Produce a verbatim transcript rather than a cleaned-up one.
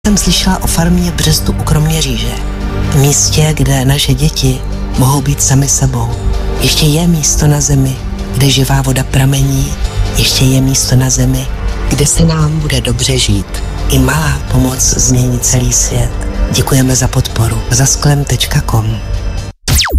Jsem slyšela o farmě Břestu u Kroměříže. Místě, kde naše děti mohou být sami sebou. Ještě je místo na zemi, kde živá voda pramení. Ještě je místo na zemi, kde se nám bude dobře žít. I malá pomoc změní celý svět. Děkujeme za podporu. Zasklem tečka com